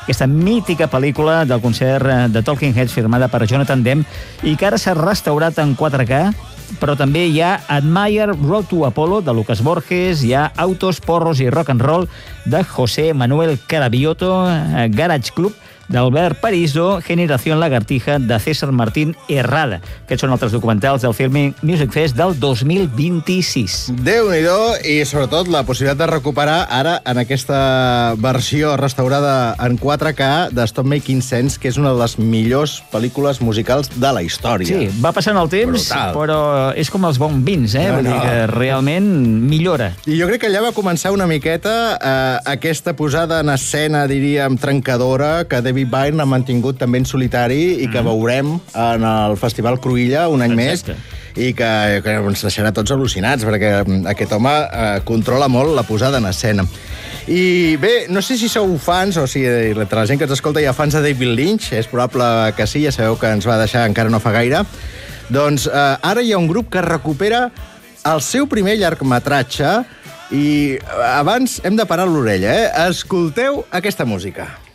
aquesta mítica pel·lícula del concert de Talking Heads firmada per Jonathan Demme i que ara s'ha restaurat en 4K, però també hi ha Admire Road to Apollo, de Lucas Borges, hi ha Autos, Porros i Rock and Roll, de José Manuel Carabiotto, Garage Club, d'Albert Parizo, Generación Lagartija, de César Martín Herrada. Aquests són altres documentals del Filming Music Fest del 2026. Déu-n'hi-do, i sobretot la possibilitat de recuperar ara en aquesta versió restaurada en 4K de Stop Making Sense, que és una de les millors pel·lícules musicals de la història. Sí, va passant el temps, brutal. Però és com els bons vins, Vull dir que realment millora. I jo crec que allà va començar una miqueta aquesta posada en escena, diríem, trencadora, que David Byrne ha mantingut també en solitari i que veurem en el Festival Cruïlla un any més i que ens deixarà tots al·lucinats, perquè aquest home controla molt la posada en escena. I bé, no sé si sou fans, o si entre la gent que ens escolta hi ha fans de David Lynch, és probable que sí, ja sabeu que ens va deixar encara no fa gaire. Doncs ara hi ha un grup que recupera el seu primer llargmetratge i abans hem de parar l'orella, Escolteu aquesta música.